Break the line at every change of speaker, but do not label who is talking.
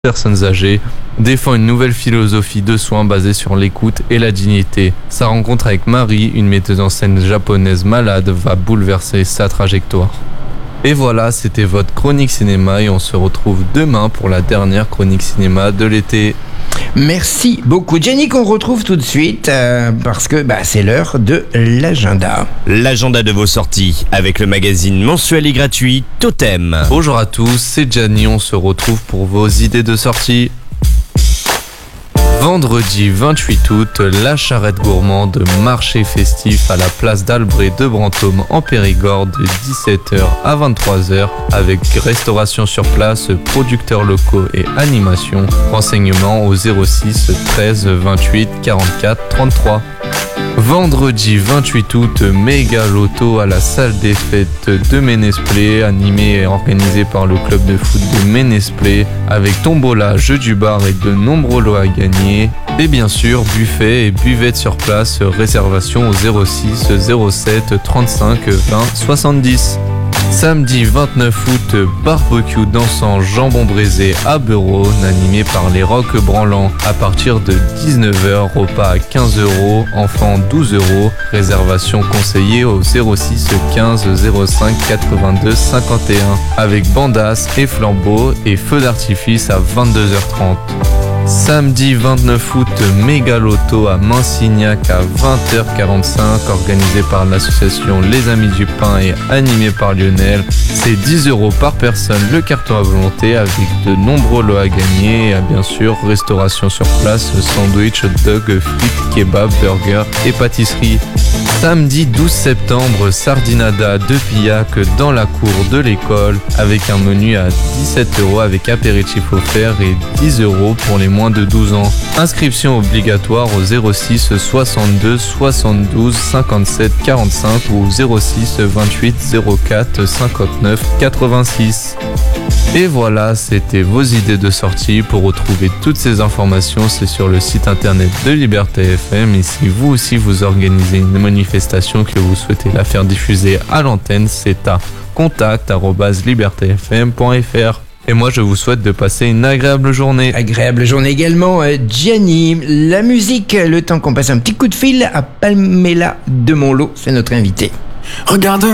personnes âgées, défend une nouvelle philosophie de soins basée sur l'écoute et la dignité. Sa rencontre avec Marie, une metteuse en scène japonaise malade, va bouleverser sa trajectoire. Et voilà, c'était votre chronique cinéma et on se retrouve demain pour la dernière chronique cinéma de l'été.
Merci beaucoup Jenny, qu'on retrouve tout de suite parce que c'est l'heure de l'agenda.
L'agenda de vos sorties avec le magazine mensuel et gratuit Totem.
Bonjour à tous, c'est Gianni, on se retrouve pour vos idées de sortie. Vendredi 28 août, la charrette gourmande, marché festif à la place d'Albret de Brantôme en Périgord de 17h à 23h avec restauration sur place, producteurs locaux et animation. Renseignements au 06 13 28 44 33. Vendredi 28 août, méga loto à la salle des fêtes de Ménezplé, animé et organisé par le club de foot de Ménezplé, avec tombola, jeu du bar et de nombreux lots à gagner. Et bien sûr, buffet et buvette sur place, réservation au 06 07 35 20 70. Samedi 29 août, barbecue dansant jambon braisé à Beurre, animé par les Rocs Branlants. À partir de 19h, repas à 15€, enfants 12€, réservation conseillée au 06 15 05 82 51, avec bandas et flambeaux et feux d'artifice à 22h30. Samedi 29 août, méga loto à Mansignac à 20h45, organisé par l'association Les Amis du Pain et animé par Lionel. C'est 10€ par personne le carton à volonté avec de nombreux lots à gagner et bien sûr restauration sur place, sandwich, hot dog, frites, kebab, burger et pâtisserie. Samedi 12 septembre, sardinada de Pillac dans la cour de l'école avec un menu à 17€ avec apéritif offert et 10€ pour les moins de 12 ans. Inscription obligatoire au 06 62 72 57 45 ou 06 28 04 59 86. Et voilà, c'était vos idées de sortie. Pour retrouver toutes ces informations, c'est sur le site internet de Liberté FM. Et si vous aussi vous organisez une manifestation que vous souhaitez la faire diffuser à l'antenne, c'est à contact@libertefm.fr. Et moi, je vous souhaite de passer une agréable journée.
Agréable journée également, Gianni. La musique, le temps qu'on passe un petit coup de fil à Pamela de Monlot, c'est notre invitée.
Regarde